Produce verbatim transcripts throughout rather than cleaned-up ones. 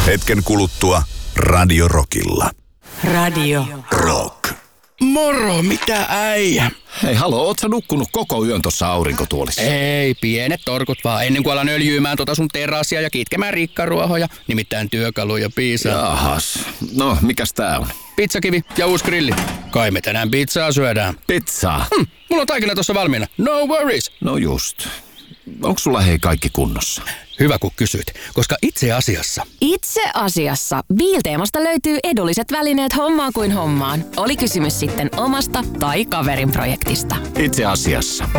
Hetken kuluttua Radio Rockilla. Radio Rock. Moro, mitä äijä? Hei, halo, oot sä nukkunut koko yön tossa aurinkotuolissa? Ei, pienet torkut vaan, ennen kuin alan öljyymään tota sun terassia ja kitkemään rikkaruohoja, nimittäin työkaluja piisaa. Jahas, no mikäs tää on? Pizzakivi ja uusi grilli. Kai me tänään pizzaa syödään. Pizzaa? Hm, mulla on taikina tossa valmiina. No worries. No just. Onko sulla hei kaikki kunnossa? Hyvä kun kysyt, koska itse asiassa... Itse asiassa Biilteemasta löytyy edulliset välineet hommaan kuin hommaan. Oli kysymys sitten omasta tai kaverin projektista. Itse asiassa.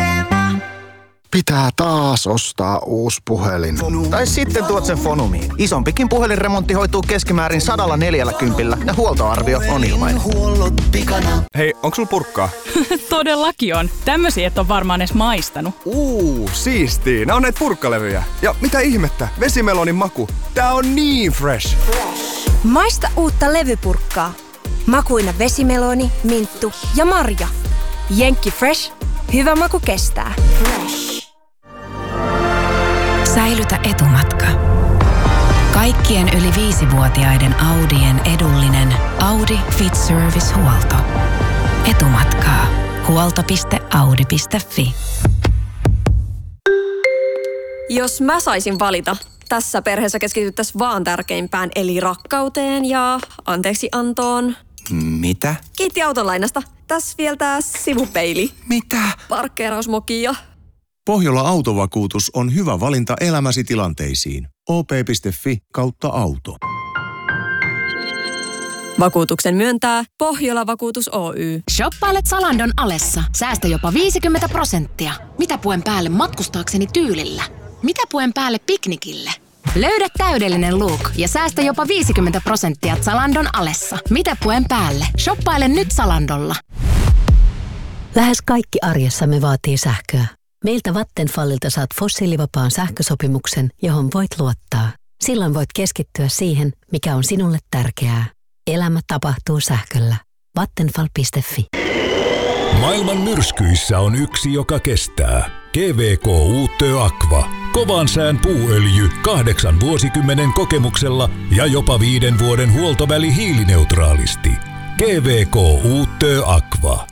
Pitää taas ostaa uusi puhelin. Tai sitten tuot sen Fonumiin. Isompikin puhelinremontti hoituu keskimäärin sadalla neljälläkympillä ja huoltoarvio on ilmainen. Hei, onks sulla purkkaa? Todellakin on. Tämmösiä et on varmaan edes maistanut. Uuu, siistii. Nää on näitä purkkalevyjä. Ja mitä ihmettä? Vesimelonin maku. Tää on niin fresh. Maista uutta levypurkkaa. Makuina vesimeloni, minttu ja marja. Jenkki Fresh. Hyvä maku kestää. Säilytä etumatka. Kaikkien yli viisivuotiaiden Audien edullinen Audi Fit Service-huolto. Etumatkaa. huolto piste audi piste fi. Jos mä saisin valita, tässä perheessä keskityttäisiin vaan tärkeimpään, eli rakkauteen ja anteeksiantoon. Mitä? Kiitti autonlainasta. Tässä vielä tää sivupeili. Mitä? Parkkeerausmoki ja... Pohjola Autovakuutus on hyvä valinta elämäsi tilanteisiin. o p piste fi kautta auto. Vakuutuksen myöntää Pohjola Vakuutus Oy. Shoppailet Zalandon alessa. Säästä jopa viisikymmentä prosenttia. Mitä puen päälle matkustaakseni tyylillä? Mitä puen päälle piknikille? Löydä täydellinen look ja säästä jopa viisikymmentä prosenttia Zalandon alessa. Mitä puen päälle? Shoppaile nyt Zalandolla. Lähes kaikki arjessamme vaatii sähköä. Meiltä Vattenfallilta saat fossiilivapaan sähkösopimuksen, johon voit luottaa. Silloin voit keskittyä siihen, mikä on sinulle tärkeää. Elämä tapahtuu sähköllä. Vattenfall piste fi. Maailman myrskyissä on yksi, joka kestää. G V K Uutö Aqua. Kovan sään puuöljy kahdeksan vuosikymmenen kokemuksella ja jopa viiden vuoden huoltoväli hiilineutraalisti. G V K Uutö Aqua.